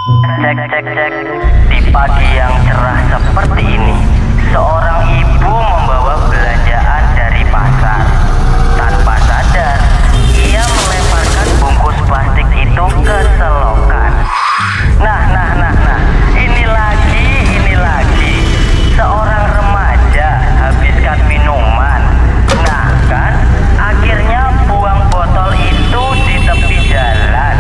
Cek cek cek. Di pagi yang cerah seperti ini, seorang ibu membawa belanjaan dari pasar. Tanpa sadar, ia melemparkan bungkus plastik itu ke selokan. Nah, ini lagi. Seorang remaja habiskan minuman. Nah kan, akhirnya buang botol itu di tepi jalan.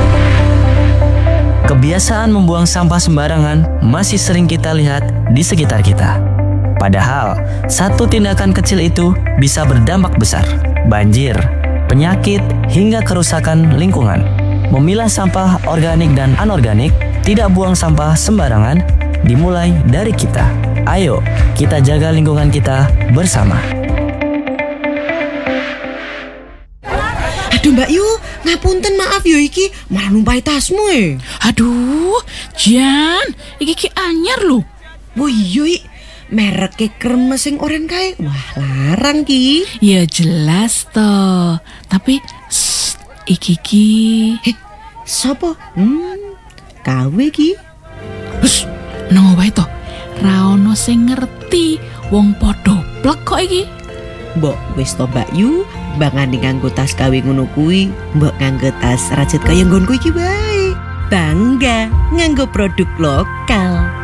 Kebiasaan membuang sampah sembarangan masih sering kita lihat di sekitar kita. Padahal, satu tindakan kecil itu bisa berdampak besar. Banjir, penyakit, hingga kerusakan lingkungan. Memilah sampah organik dan anorganik, tidak buang sampah sembarangan, dimulai dari kita. Ayo, kita jaga lingkungan kita bersama. Aduh Mbak Yu, ngapunten maaf yo iki malah numpai tasmu Aduh, Jan, iki anyar lho. Wah iya mereke kremes sing oren kae. Wah larang ki. Ya jelas toh. Tapi iki. Sopo? Kawe ki. Hus, nang wae toh. Ra ono sing ngerti, wong padha blek kok iki. Mbok wis to Mbak Yu, bangane nganggo tas kawe ngono kuwi, mbok nganggo tas rajut kaya nggonku iki wae. Bangga nganggo produk lokal.